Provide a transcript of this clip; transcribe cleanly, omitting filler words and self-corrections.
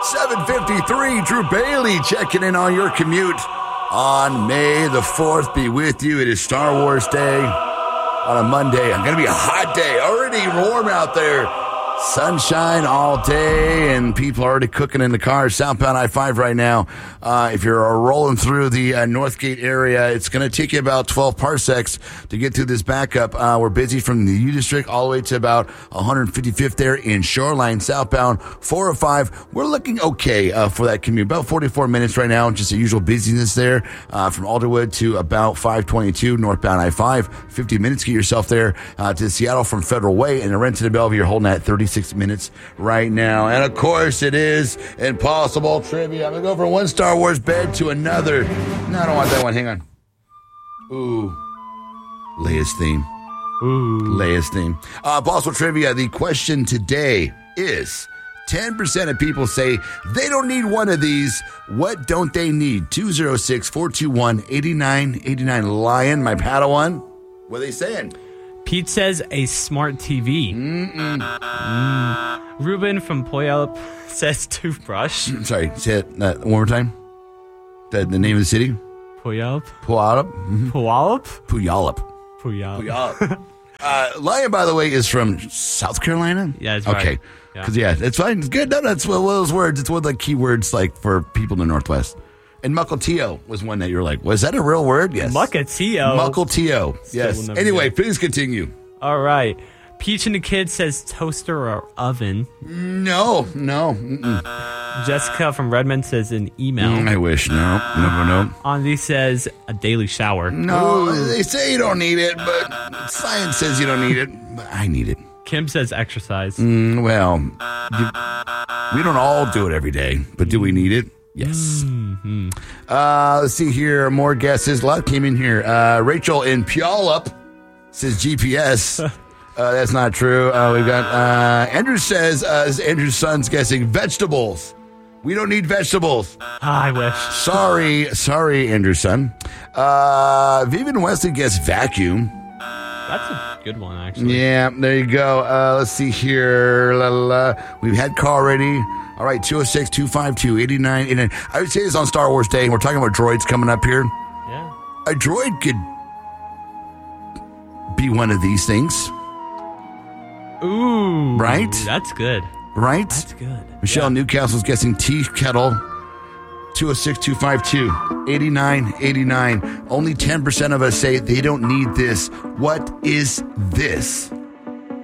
7:53, Drew Bailey checking in on your commute on May the 4th. Be with you. It is Star Wars Day on a Monday. It's going to be a hot day. Already warm out there. Sunshine all day, and people are already cooking in the cars. Southbound I-5 right now. If you're rolling through the Northgate area, it's going to take you about 12 parsecs to get through this backup. We're busy from the U District all the way to about 155th there in Shoreline. Southbound 405. We're looking okay for that commute. About 44 minutes right now. Just the usual busyness there from Alderwood to about 522 northbound I-5. 50 minutes. Get yourself there to Seattle from Federal Way, and the Renton to Bellevue, you're holding at 36 minutes right now. And of course, it is Impossible Trivia. I'm going to go from one Star Wars bed to another. No, I don't want that one. Hang on. Ooh. Leia's theme. Ooh. Leia's theme. Impossible Trivia. The question today is 10% of people say they don't need one of these. What don't they need? 206-421-8989. Lion, my Padawan. What are they saying? Pete says a smart TV. Ruben from Puyallup says toothbrush. Sorry, say it one more time. The name of the city? Puyallup. Puyallup. Puyallup? Puyallup. Puyallup. Lion, by the way, is from South Carolina? Yeah, that's right. Okay. Because, it's fine. It's good. No, that's one of those words. It's one of the key words for people in the Northwest. And Mukilteo was one that you're like, was that a real word? Yes. Mukilteo. Yes. Anyway, please continue. All right. Peach and the Kid says toaster or oven. No. Jessica from Redmond says an email. I wish. No. Andy says a daily shower. No, they say you don't need it, but science says you don't need it. But I need it. Kim says exercise. We don't all do it every day, but do we need it? Yes. Mm-hmm. Let's see here. More guesses. A lot came in here. Rachel in Puyallup says GPS. That's not true. We've got Andrew says, Andrew's son's guessing vegetables. We don't need vegetables. I wish. Sorry, Andrew's son. Vivian Wesley guessed vacuum. That's a good one, actually. Yeah, there you go. Let's see here. We've had Carl already. All right, 206-252-8989. I would say this on Star Wars Day, and we're talking about droids coming up here. Yeah. A droid could be one of these things. Ooh. Right? That's good. Right? That's good. Michelle Newcastle's guessing tea kettle. 206-252-8989. Only 10% of us say they don't need this. What is this?